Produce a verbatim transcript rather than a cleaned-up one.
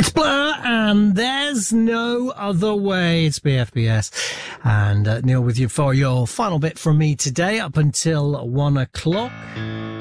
It's Blur, and there's no other way. It's B F B S. And uh, Neil with you for your final bit from me today up until one o'clock.